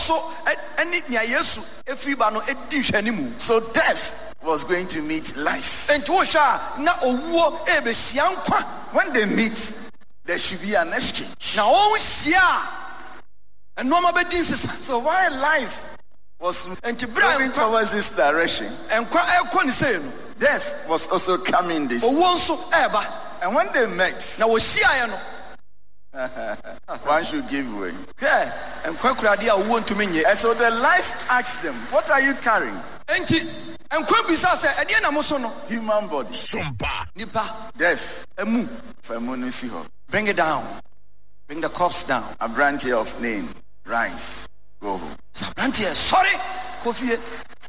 So death was going to meet life. When they meet, there should be an exchange. So while life was going towards this direction, death was also coming this way. And when they met, one should give way. And so the life asked them, what are you carrying? Human body. Death. Bring it down. Bring the corpse down. A branch of name. Rise. Go home. Sorry. Kofi.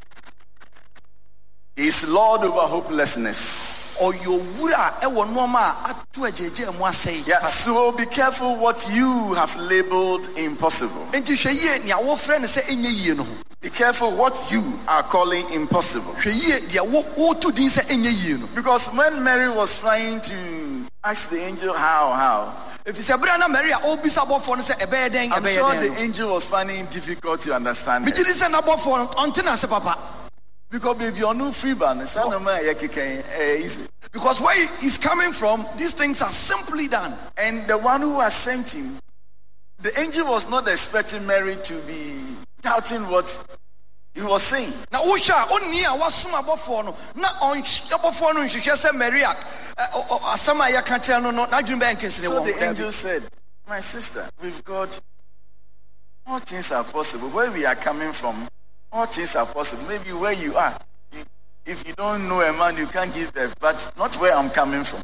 He is Lord over hopelessness. Yeah, so be careful what you have labeled impossible. Be careful what you are calling impossible. Because when Mary was trying to ask the angel how, I'm sure the angel was finding it difficult to understand her. Because baby, you're no free ban. Easy. Because where he's coming from, these things are simply done. And the one who has sent him, the angel was not expecting Mary to be doubting what he was saying. Now, so the angel said, my sister, with God, all things are possible. Where we are coming from, all things are possible. Maybe where you are, if you don't know a man, you can't give birth, but not where I'm coming from.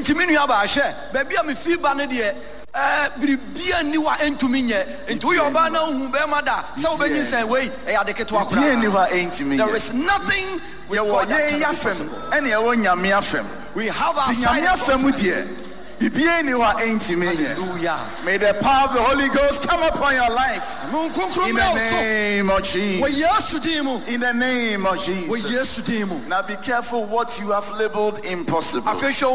There is nothing we call that we have our side. Hallelujah. May the power of the Holy Ghost come upon your life. In the name of Jesus. In the name of Jesus. Now be careful what you have labeled impossible.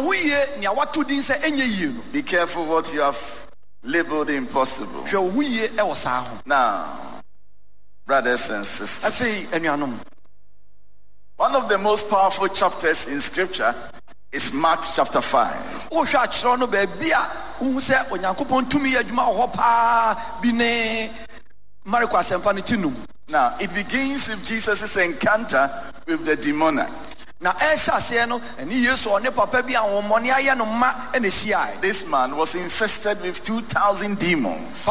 Be careful what you have labeled impossible. Now, brothers and sisters, one of the most powerful chapters in Scripture is Mark chapter 5. Now, it begins with Jesus' encounter with the demoniac. This man was infested with 2,000 demons.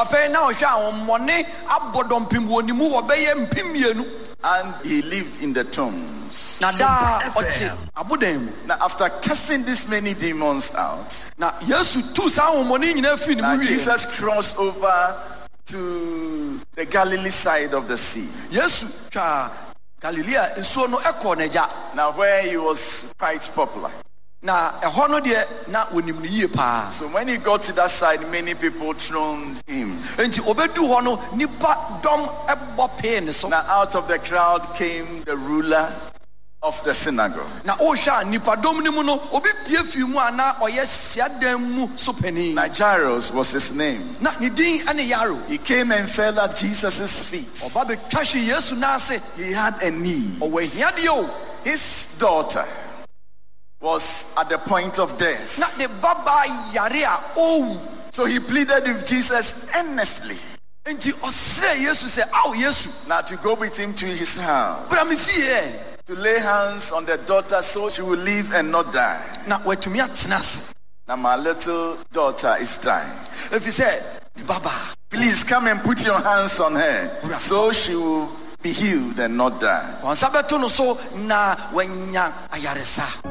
And he lived in the tombs. Now, after casting this many demons out, Jesus crossed over to the Galilee side of the sea. Now, where he was quite popular. So when he got to that side, many people thronged him. Now out of the crowd came the ruler of the synagogue. Now Jairus was his name. He came and fell at Jesus' feet. He had a need. His daughter was at the point of death. So he pleaded with Jesus earnestly now to go with him to his house, to lay hands on the daughter so she will live and not die. Now my little daughter is dying. Please come and put your hands on her so she will be healed and not die.